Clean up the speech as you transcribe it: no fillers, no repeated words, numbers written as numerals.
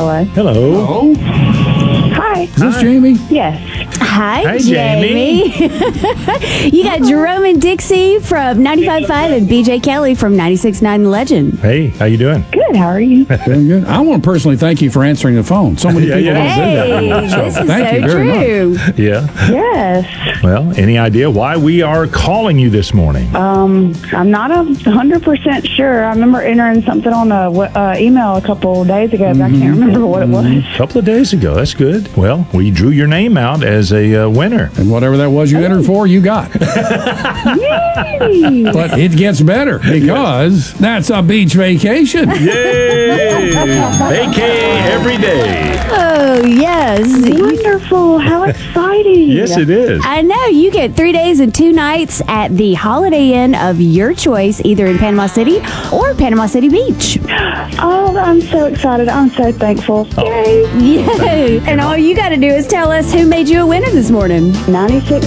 Hello. Hello. Hi. Is this Jamie? Yes. Hi, Jamie. You got Jerome and Dixie from 95.5 and BJ Kelly from 96.9 Legend. Hey, how you doing? Good. How are you? Doing good. I want to personally thank you for answering the phone. So many people don't do that. Hey, this is thank you so very true. much. Yes. Well, any idea why we are calling you this morning? I'm not 100% sure. I remember entering something on a email a couple of days ago, but I can't remember what it was. A couple of days ago. That's good. Well, we drew your name out as a winner. And whatever that was you entered for, you got. Yay! But it gets better because that's a beach vacation. Yay! Vacay every day. Oh, yes. Wonderful. How exciting. Yes, it is. I know. You get 3 days and 2 nights at the Holiday Inn of your choice, either in Panama City or Panama City Beach. Oh, I'm so excited. I'm so thankful. Yay. Yay! And all you got to do is tell us who made you a winner this morning. 96